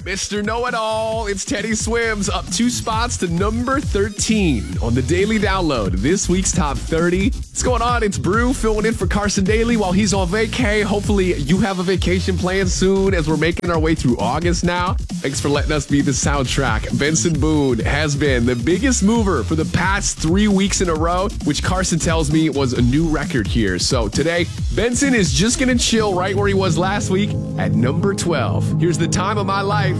Mr. Know-It-All, it's Teddy Swims up 2 spots to number 13 on the Daily Download. This week's Top 30. What's going on? It's Brew filling in for Carson Daly while he's on vacay. Hopefully you have a vacation planned soon as we're making our way through August now. Thanks for letting us be the soundtrack. Benson Boone has been the biggest mover for the past 3 weeks in a row, which Carson tells me was a new record here. So today, Benson is just going to chill right where he was last week at number 12. Here's The Time of My Life